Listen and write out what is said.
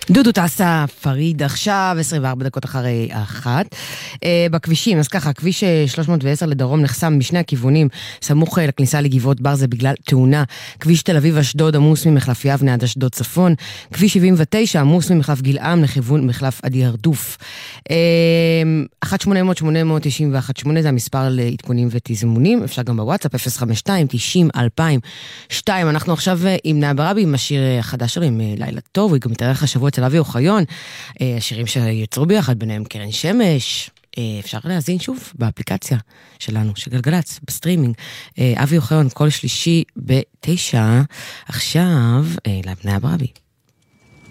דודו טסה, פריד עכשיו, 24 דקות אחרי 1. בכבישים, אז ככה, כביש 310 לדרום נחסם משני הכיוונים, סמוך לכניסה לגבעות בר, זה בגלל תאונה. כביש תל אביב אשדוד עמוס ממחלף יבנה עד אשדוד צפון. כביש 79 עמוס ממחלף גלעם לכיוון מחלף עדי הרדוף. 1-800-890-1-8 זה המספר לעדכונים ותזמונים, אפשר גם בוואטסאפ 052-90-2002. אנחנו עכשיו עם נאה ברבי, עם השיר החדש שלו, עם לילה טוב, הוא גם מתארח השבוע אצל אבי אוחיון, השירים שיצרו ביחד, ביניהם קרן שמש, אפשר להזין שוב באפליקציה שלנו, של גלגלץ, בסטרימינג, אבי אוחיון, כל שלישי ב9, עכשיו, נאה ברבי.